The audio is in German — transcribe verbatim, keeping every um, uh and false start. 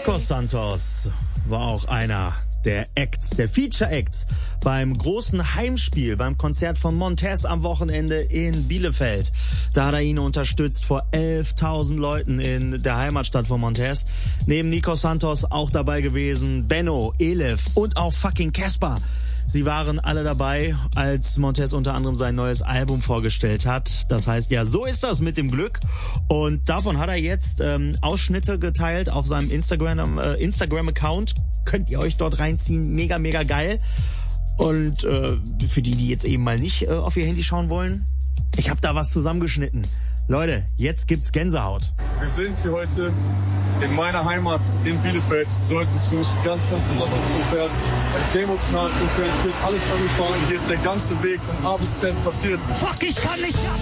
Nico Santos war auch einer der Acts, der Feature-Acts beim großen Heimspiel, beim Konzert von Montez am Wochenende in Bielefeld. Da hat er ihn unterstützt vor elftausend Leuten in der Heimatstadt von Montez. Neben Nico Santos auch dabei gewesen Benno, Elif und auch fucking Casper. Sie waren alle dabei, als Montez unter anderem sein neues Album vorgestellt hat. Das heißt, ja, so ist das mit dem Glück. Und davon hat er jetzt ähm, Ausschnitte geteilt auf seinem Instagram äh, Instagram-Account. Könnt ihr euch dort reinziehen. Mega, mega geil. Und äh, für die, die jetzt eben mal nicht äh, auf ihr Handy schauen wollen, ich habe da was zusammengeschnitten. Leute, jetzt gibt's Gänsehaut. Wir sind hier heute in meiner Heimat in Bielefeld. Bedeutet es für mich ein ganz, ganz besonderes Konzert. Ein sehr emotionales Konzert. Hier hat alles angefangen. Hier ist der ganze Weg von A bis Z passiert. Fuck, ich kann nicht...